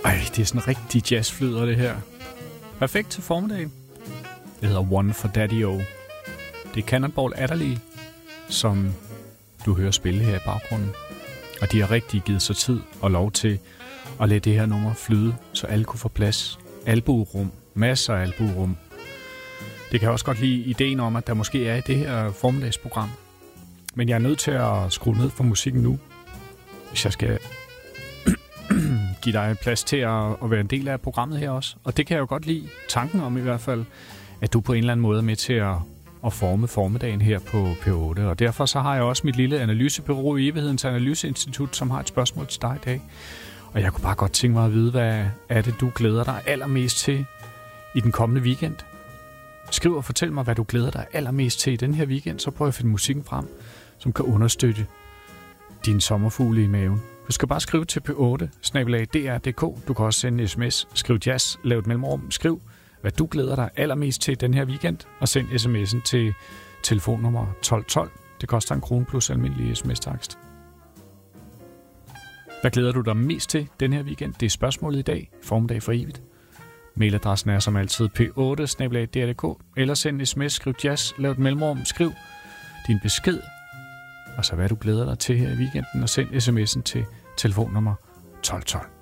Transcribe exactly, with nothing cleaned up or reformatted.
Ej, det er sådan en rigtig jazzflyder, det her. Perfekt til formiddagen. Det hedder One for Daddy-O. Det er Cannonball Adderley, som du hører spille her i baggrunden. Og de har rigtig givet sig tid og lov til at lade det her nummer flyde, så alle kunne få plads. Albuerum. Masser af albuerum. Det kan jeg også godt lide ideen om, at der måske er i det her formiddagsprogram. Men jeg er nødt til at skrue ned for musikken nu, hvis jeg skal give dig plads til at, at være en del af programmet her også. Og det kan jeg jo godt lide, tanken om i hvert fald, at du på en eller anden måde er med til at, at forme formiddagen her på P otte. Og derfor så har jeg også mit lille analysebureau i Evighedens Analyseinstitut, som har et spørgsmål til dig i dag. Og jeg kunne bare godt tænke mig at vide, hvad er det, du glæder dig allermest til i den kommende weekend? Skriv og fortæl mig, hvad du glæder dig allermest til i den her weekend, så prøv at finde musikken frem, som kan understøtte din sommerfugle i maven. Du skal bare skrive til p otte snabel-a d r punktum d k. Du kan også sende en sms. Skriv jazz, lav et mellemrum. Skriv, hvad du glæder dig allermest til den her weekend, og send sms'en til telefonnummer tolv tolv. Det koster en krone plus almindelig sms-takst. Hvad glæder du dig mest til den her weekend? Det er spørgsmålet i dag. Formiddag for evigt. Mailadressen er som altid p otte snabel-a d r punktum d k. Eller send en sms. Skriv jazz, lav et mellemrum. Skriv din besked. Og så hvad du glæder dig til her i weekenden, og send sms'en til telefonnummer tolv tolv.